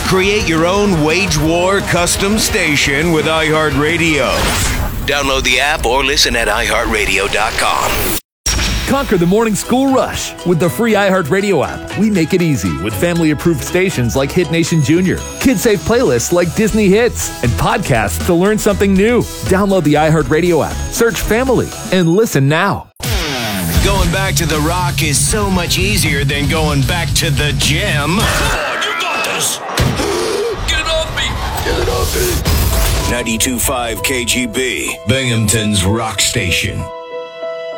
Create your own wage war custom station with iHeartRadio. Download the app or listen at iHeartRadio.com. Conquer the morning school rush with the free iHeartRadio app. We make it easy with family-approved stations like Hit Nation Junior, kid-safe playlists like Disney Hits, and podcasts to learn something new. Download the iHeartRadio app, search Family, and listen now. Going back to The Rock is so much easier than going back to the gym. Come on, you got this. Get it off me. Get it off me. 92.5 KGB, Binghamton's rock station.